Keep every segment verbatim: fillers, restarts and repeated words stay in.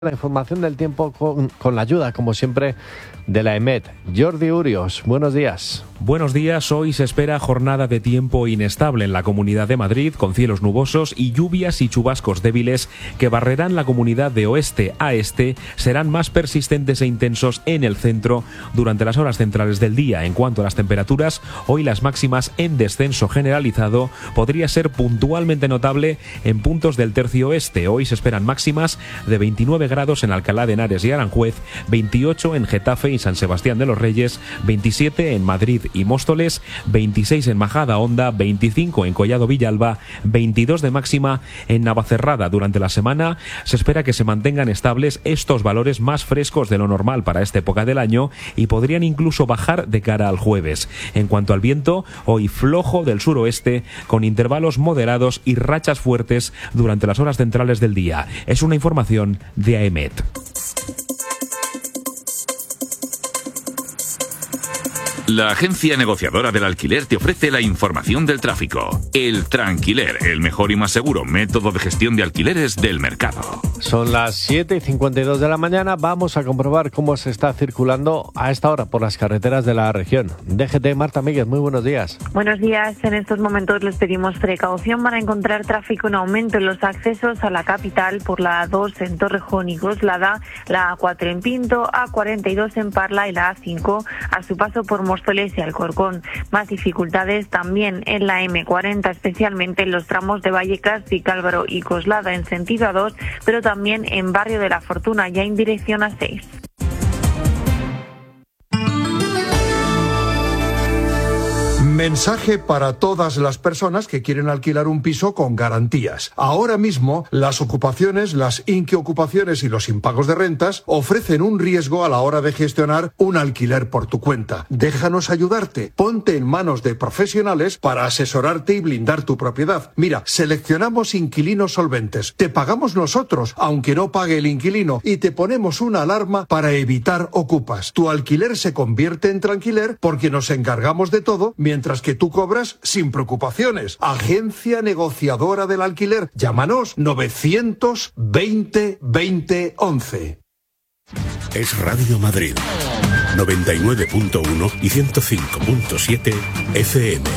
La información del tiempo con, con la ayuda, como siempre, de la EMET. Jordi Urios, buenos días. Buenos días. Hoy se espera jornada de tiempo inestable en la Comunidad de Madrid, con cielos nubosos y lluvias y chubascos débiles que barrerán la comunidad de oeste a este. Serán más persistentes e intensos en el centro durante las horas centrales del día. En cuanto a las temperaturas, hoy las máximas en descenso generalizado podría ser puntualmente notable en puntos del tercio oeste. Hoy se esperan máximas de veintinueve grados en Alcalá de Henares y Aranjuez, veintiocho en Getafe y San Sebastián de los Reyes, veintisiete en Madrid y Móstoles, veintiséis en Majadahonda, veinticinco en Collado Villalba, veintidós de máxima en Navacerrada. Durante la semana se espera que se mantengan estables estos valores más frescos de lo normal para esta época del año y podrían incluso bajar de cara al jueves. En cuanto al viento, hoy flojo del suroeste con intervalos moderados y rachas fuertes durante las horas centrales del día. Es una información de A E M E T. La agencia negociadora del alquiler te ofrece la información del tráfico. El Tranquiler, el mejor y más seguro método de gestión de alquileres del mercado. Son las siete y cincuenta y dos de la mañana. Vamos a comprobar cómo se está circulando a esta hora por las carreteras de la región. D G T, Marta Míguez, muy buenos días. Buenos días. En estos momentos les pedimos precaución para encontrar tráfico en aumento en los accesos a la capital por la A dos en Torrejón y Coslada, la A cuatro en Pinto, A cuarenta y dos en Parla y la A cinco a su paso por Móstoles y Alcorcón. Más dificultades también en la eme cuarenta, especialmente en los tramos de Vallecas, Vicálvaro y Coslada en sentido A dos, pero también en Barrio de la Fortuna, ya en dirección A seis. Mensaje para todas las personas que quieren alquilar un piso con garantías. Ahora mismo, las ocupaciones, las inquiocupaciones y los impagos de rentas ofrecen un riesgo a la hora de gestionar un alquiler por tu cuenta. Déjanos ayudarte. Ponte en manos de profesionales para asesorarte y blindar tu propiedad. Mira, seleccionamos inquilinos solventes. Te pagamos nosotros, aunque no pague el inquilino, y te ponemos una alarma para evitar ocupas. Tu alquiler se convierte en tranquiler porque nos encargamos de todo, mientras que tú cobras sin preocupaciones. Agencia negociadora del alquiler. Llámanos novecientos veinte veinte once. Es Radio Madrid, noventa y nueve punto uno y ciento cinco punto siete F M.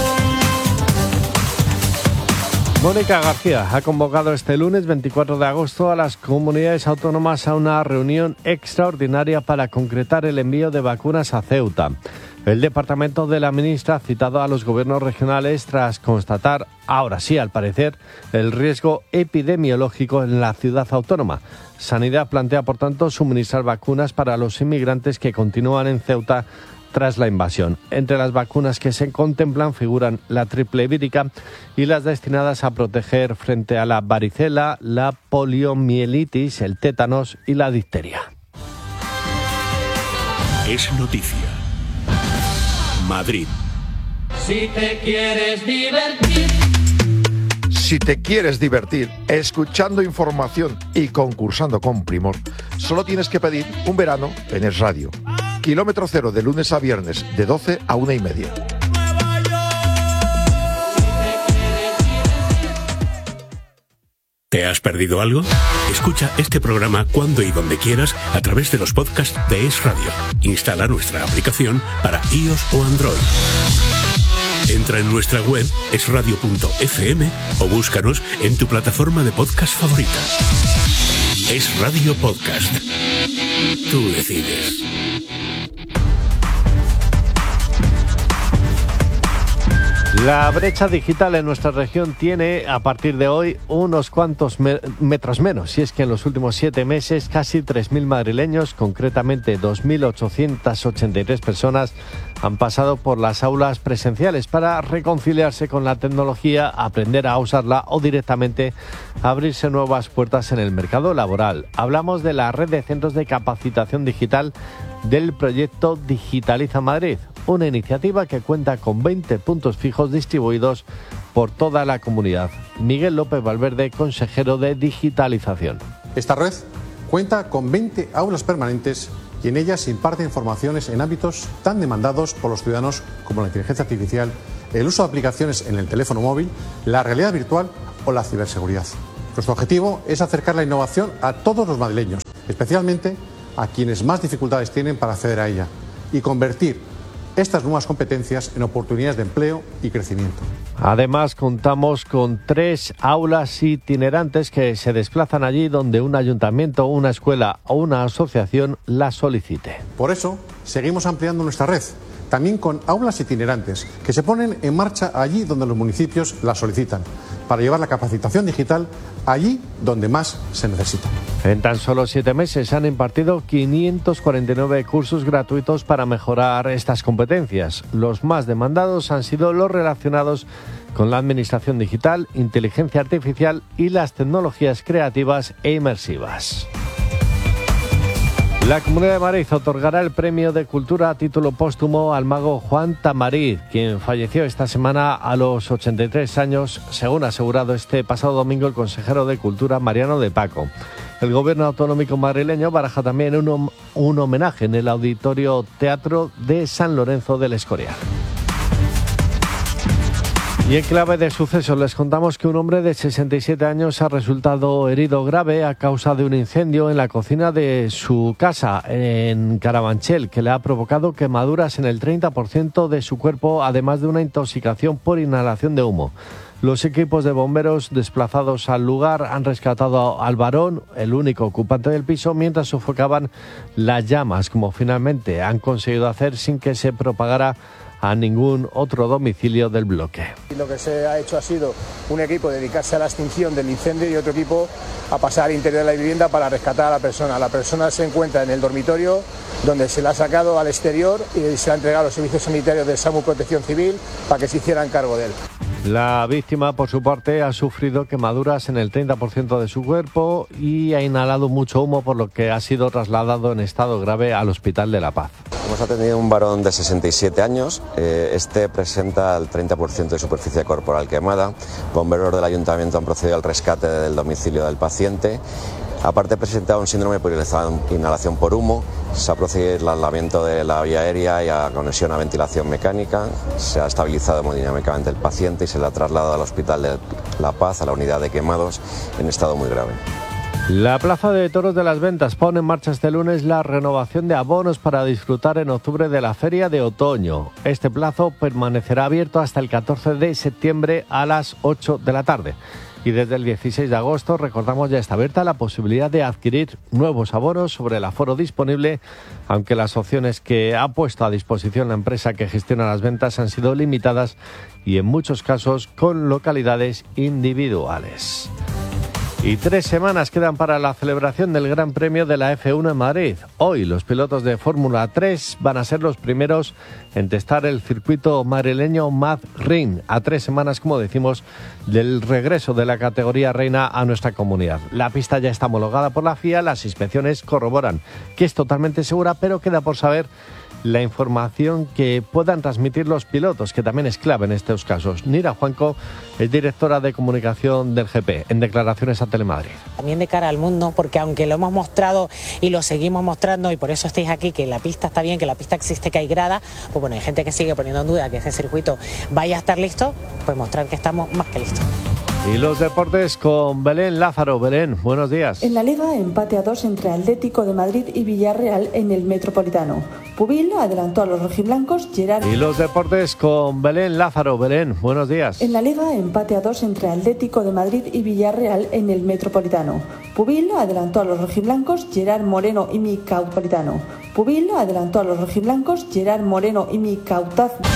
Mónica García ha convocado este lunes veinticuatro de agosto a las comunidades autónomas a una reunión extraordinaria para concretar el envío de vacunas a Ceuta. El departamento de la ministra ha citado a los gobiernos regionales tras constatar, ahora sí al parecer, el riesgo epidemiológico en la ciudad autónoma. Sanidad plantea, por tanto, suministrar vacunas para los inmigrantes que continúan en Ceuta tras la invasión. Entre las vacunas que se contemplan figuran la triple vírica y las destinadas a proteger frente a la varicela, la poliomielitis, el tétanos y la difteria. Es noticia. Madrid. Si te quieres divertir. Si te quieres divertir escuchando información y concursando con Primor, solo tienes que pedir un verano en Es Radio. Kilómetro cero de lunes a viernes de doce a una y media. ¿Te has perdido algo? Escucha este programa cuando y donde quieras a través de los podcasts de Es Radio. Instala nuestra aplicación para iOS o Android. Entra en nuestra web es radio punto efe eme o búscanos en tu plataforma de podcast favorita. Es Radio Podcast. Tú decides. La brecha digital en nuestra región tiene, a partir de hoy, unos cuantos me- metros menos. Y es que en los últimos siete meses, casi tres mil madrileños, concretamente dos mil ochocientas ochenta y tres personas, han pasado por las aulas presenciales para reconciliarse con la tecnología, aprender a usarla o directamente abrirse nuevas puertas en el mercado laboral. Hablamos de la red de centros de capacitación digital del proyecto Digitaliza Madrid, una iniciativa que cuenta con veinte puntos fijos distribuidos por toda la comunidad. Miguel López Valverde, consejero de Digitalización. Esta red cuenta con veinte aulas permanentes y en ellas se imparten formaciones en ámbitos tan demandados por los ciudadanos como la inteligencia artificial, el uso de aplicaciones en el teléfono móvil, la realidad virtual o la ciberseguridad. Nuestro objetivo es acercar la innovación a todos los madrileños, especialmente a quienes más dificultades tienen para acceder a ella, y convertir estas nuevas competencias en oportunidades de empleo y crecimiento. Además, contamos con tres aulas itinerantes que se desplazan allí donde un ayuntamiento, una escuela o una asociación las solicite. Por eso, seguimos ampliando nuestra red, también con aulas itinerantes, que se ponen en marcha allí donde los municipios las solicitan, para llevar la capacitación digital allí donde más se necesita. En tan solo siete meses se han impartido quinientos cuarenta y nueve cursos gratuitos para mejorar estas competencias. Los más demandados han sido los relacionados con la administración digital, inteligencia artificial y las tecnologías creativas e inmersivas. La Comunidad de Madrid otorgará el Premio de Cultura a título póstumo al mago Juan Tamariz, quien falleció esta semana a los ochenta y tres años, según ha asegurado este pasado domingo el consejero de Cultura Mariano de Paco. El Gobierno autonómico madrileño baraja también un, un homenaje en el Auditorio Teatro de San Lorenzo del Escorial. Y en clave de sucesos les contamos que un hombre de sesenta y siete años ha resultado herido grave a causa de un incendio en la cocina de su casa en Carabanchel, que le ha provocado quemaduras en el treinta por ciento de su cuerpo, además de una intoxicación por inhalación de humo. Los equipos de bomberos desplazados al lugar han rescatado al varón, el único ocupante del piso, mientras sofocaban las llamas, como finalmente han conseguido hacer sin que se propagara a ningún otro domicilio del bloque. Lo que se ha hecho ha sido un equipo dedicarse a la extinción del incendio y otro equipo a pasar al interior de la vivienda para rescatar a la persona. La persona se encuentra en el dormitorio, donde se la ha sacado al exterior y se la ha entregado a los servicios sanitarios de SAMU Protección Civil para que se hicieran cargo de él. La víctima, por su parte, ha sufrido quemaduras en el treinta por ciento de su cuerpo y ha inhalado mucho humo, por lo que ha sido trasladado en estado grave al Hospital de La Paz. Hemos atendido a un varón de sesenta y siete años. Este presenta el treinta por ciento de superficie corporal quemada. Bomberos del ayuntamiento han procedido al rescate del domicilio del paciente. Aparte, presenta un síndrome por inhalación por humo. Se ha procedido al aislamiento de la vía aérea y a conexión a ventilación mecánica. Se ha estabilizado hemodinámicamente el paciente y se le ha trasladado al Hospital de La Paz, a la unidad de quemados, en estado muy grave. La Plaza de Toros de las Ventas pone en marcha este lunes la renovación de abonos para disfrutar en octubre de la Feria de Otoño. Este plazo permanecerá abierto hasta el catorce de septiembre a las ocho de la tarde. Y desde el dieciséis de agosto, recordamos, ya está abierta la posibilidad de adquirir nuevos abonos sobre el aforo disponible, aunque las opciones que ha puesto a disposición la empresa que gestiona las ventas han sido limitadas y en muchos casos con localidades individuales. Y tres semanas quedan para la celebración del Gran Premio de la F uno en Madrid. Hoy los pilotos de Fórmula tres van a ser los primeros en testar el circuito madrileño Madrid, a tres semanas, como decimos, del regreso de la categoría reina a nuestra comunidad. La pista ya está homologada por la F I A, las inspecciones corroboran que es totalmente segura, pero queda por saber la información que puedan transmitir los pilotos, que también es clave en estos casos. Nira Juanco es directora de comunicación del G P, en declaraciones a Telemadrid. También de cara al mundo, porque aunque lo hemos mostrado y lo seguimos mostrando, y por eso estáis aquí, que la pista está bien, que la pista existe, que hay grada, pues bueno, hay gente que sigue poniendo en duda que ese circuito vaya a estar listo, pues mostrar que estamos más que listos. Y los deportes con Belén Lázaro. Belén, buenos días. En la Liga, empate a dos entre Atlético de Madrid y Villarreal en el Metropolitano. Pubil adelantó a los rojiblancos, Gerard... Y los deportes con Belén Lázaro. Belén, buenos días. En la Liga, empate a dos entre Atlético de Madrid y Villarreal en el Metropolitano. Pubil adelantó a los rojiblancos, Gerard Moreno y Micaupolitano. Pubil adelantó a los rojiblancos, Gerard Moreno y Micautaz.